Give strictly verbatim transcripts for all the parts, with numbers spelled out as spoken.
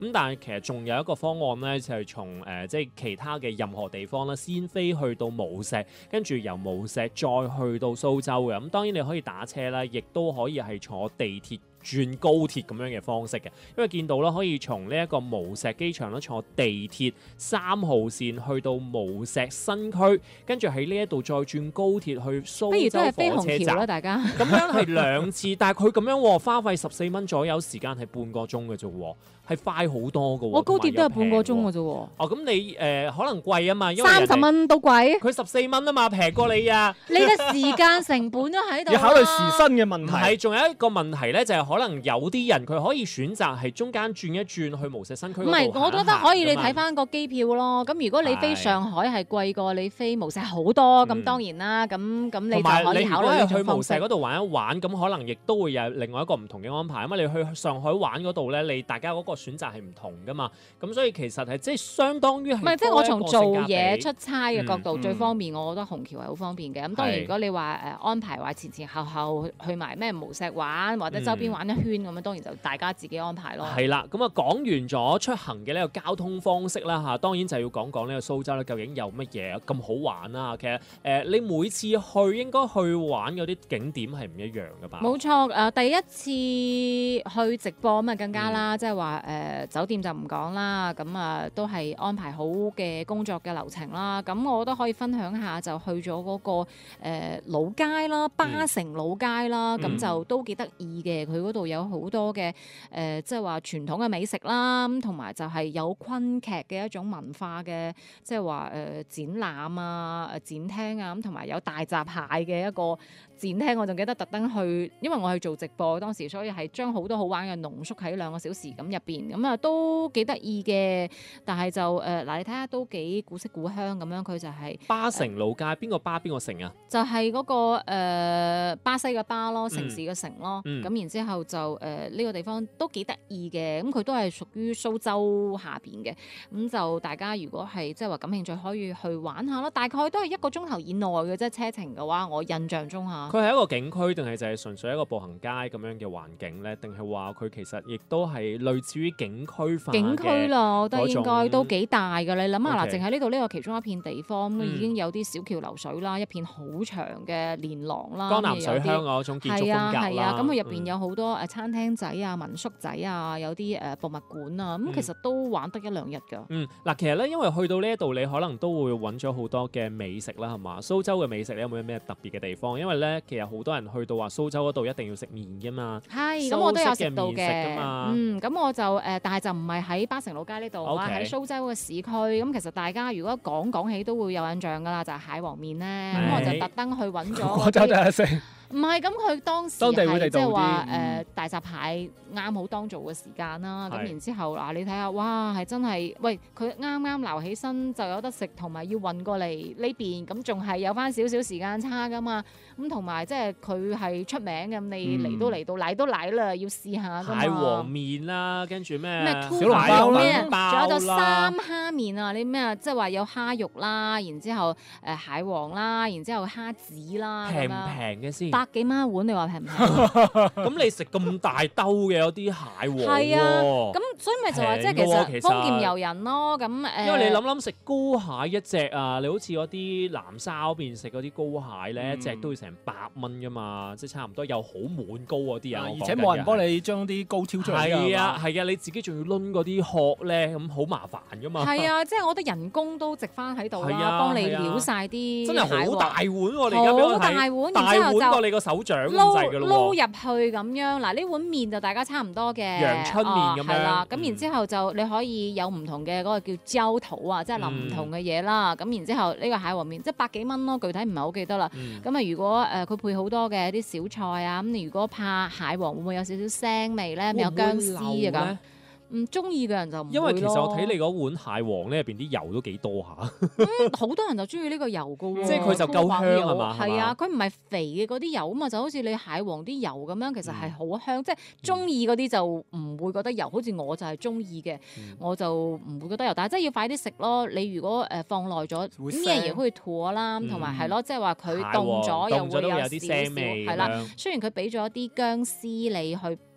咁但係其實仲有一個方案咧，就係從誒即係其他嘅任何地方啦，先飛去到無錫，跟住由無錫再去到蘇州嘅。咁當然你可以打車啦，亦都可以係坐地鐵轉高鐵咁樣嘅方式嘅，因為見到啦，可以從呢一個無錫機場啦坐地鐵三號線去到無錫新區，跟住喺呢一度再轉高鐵去蘇州火車站啦， 大家咁樣係兩次，但係佢咁樣花費十四蚊左右，時間係半個鐘嘅啫喎，係快好多嘅喎。 我高鐵都係半個鐘嘅啫喎。哦， 咁你誒、呃、可能貴啊嘛，因為三十蚊都貴， 佢十四蚊啊嘛，平過你啊。 你嘅時間成本都喺度。 要考慮時薪嘅問題。 係，仲有一個問題咧，就係、是、可能有啲人佢可以選擇係中間轉一轉去無錫新區嗰度唔係，我覺得可以，你睇翻翻個機票咯。咁如果你飛上海係貴過你飛無錫好多，咁、嗯、當然啦。咁咁你就可以考慮呢種方式。 去無錫嗰度玩一玩，咁可能亦都會有另外一個唔同嘅安排。因為你去上海玩嗰度咧，你大家嗰個選擇係唔同噶嘛。咁所以其實係即係相當於係唔係， 即係我從做嘢出差嘅角度、 嗯、 最方便，我覺得虹橋係好方便嘅。咁、嗯、當然如果你話誒安排話前前後後去埋咩無錫玩或者周邊玩一圈咁樣、嗯，當然就大家自己安排咯。 係啦，咁啊講完咗出行嘅呢個交通方式啦嚇，當然就要講講呢個蘇州咧究竟有乜嘢咁好玩啦。其實誒、呃、你每次去應該去玩嗰啲景點係唔一樣噶吧？ 冇錯，誒、呃、第一次去直播咁啊更加啦，即係話誒酒店就唔講啦，咁啊都係安排好嘅工作嘅流程啦。咁我都可以分享下，就去咗嗰、那個、呃、老街啦，巴城老街啦，咁、嗯、就都幾得意嘅。佢嗰度有好多嘅誒，即係話傳統嘅美食啦，咁同埋就係有昆劇嘅一種文化嘅，即係話誒展覽啊、誒展廳啊，咁同埋有大閘蟹嘅一個展廳。我仲記得特登去，因為我係做直播當時，所以係將好多好玩嘅濃縮喺兩個小時咁入邊，咁啊都幾得意嘅。但係就誒嗱、呃，你睇下都幾古色古香咁樣，佢就係、是、 巴城老街，邊、呃、個巴邊個城啊？ 就係、是、嗰、那個、呃、巴西嘅巴咯，城市嘅城咯。咁、嗯、然之後就誒呢、呃這個地方都幾得意嘅，咁佢都係屬於蘇州下邊嘅。咁就大家如果係即係話感興趣，可以去玩下咯。大概都係一個鐘頭以內嘅啫，車程嘅話，我印象中嚇。 佢係一個景區定係就係純粹一個步行街咁樣嘅環境咧？定係話佢其實亦都係類似於景區化嘅景區咯，我覺得應該都幾大㗎。你諗下嗱，淨喺呢度呢個其中一片地方，嗯、已經有啲小橋流水啦，一片好長嘅連廊啦， 江南水鄉嗰種建築風格啦。 係啊，咁佢入邊有好多誒餐廳仔啊、民宿仔啊，有啲誒博物館啊，咁、嗯、其實都玩得一兩日㗎。 嗯，嗱，其實咧，因為去到呢一度，你可能都會揾咗好多嘅美食啦，係嘛？蘇州嘅美食你有冇咩特別嘅地方？因為咧，其實好多人去到話蘇州嗰度一定要食麵㗎嘛。係，咁我都有食到嘅。嗯，咁我就誒、呃，但係就唔係喺巴城老街呢度啊，喺蘇州嘅市區。咁其實大家如果講講起都會有印象㗎啦，就係、是、蟹黃麵咧。咁我就特登去揾咗。我就第一食。唔係，咁佢當時係即係話誒大閘蟹啱好當造嘅時間啦。咁然之後嗱，你睇下，哇，係真係，喂，佢啱啱撈起身就有得食，同埋要運過嚟呢邊，咁仲係有翻少少時間差噶嘛。咁同埋即係佢係出名嘅，你嚟都嚟到，嚟都嚟啦，要試下㗎嘛。蟹黃麵啦，跟住咩小籠包啦，仲有就三蝦麵啊！你咩啊？即係話有蝦肉啦，然之後誒蟹黃啦，然之後蝦子啦，平唔平嘅先？百幾蚊一碗，你話平唔平？咁你食咁大兜嘅有啲蟹黃喎。係啊，咁所以咪就話即係其實豐儉由人咯。咁誒，因為你諗諗食膏蟹一隻啊，你好似嗰啲南沙嗰邊食嗰啲膏蟹咧，一隻都要成百蚊噶嘛，即係差唔多又好滿膏嗰啲啊。而且冇人幫你將啲膏挑出嚟。係啊係啊，你自己仲要攆嗰啲殼咧，咁好麻煩噶嘛。係啊，即係我覺得人工都值翻喺度啦，幫你撩晒啲。真係好大碗喎！你而家好大碗，大碗過你個手掌咁滯㗎咯喎。撈入去咁樣，嗱呢碗麵就大家差唔多嘅。陽春麵咁樣。係啦，咁然之後就你可以有唔同嘅嗰個叫焦肚啊，即係淋唔同嘅嘢啦。咁然之後呢個蟹黃麵即係百幾蚊咯，具體唔係好記得啦。咁啊如果誒佢配好多嘅啲小菜啊，咁你如果怕蟹黃會唔會有少少腥味咧？有薑絲啊咁。唔中意嘅人就唔會咯。因為其實我睇你嗰碗蟹黃咧，入邊啲油都幾多下。嗯，好多人就中意呢個油嘅喎。即係佢就夠香係嘛？係啊，佢唔係肥嘅嗰啲油啊嘛，就好似你蟹黃啲油咁樣，其實係好香。嗯、即係中意嗰啲就唔會覺得油，好似我就係中意嘅，嗯、我就唔會覺得油。但係真係要快啲食咯。你如果誒放耐咗，咩嘢可以ถั่啦，同埋係咯，即係話佢凍咗又會有啲腥味。係啦，雖然佢俾咗啲薑絲你去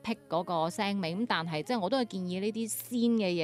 辟嗰個腥味。咁但係即係我都係建議呢啲鮮嘅嘢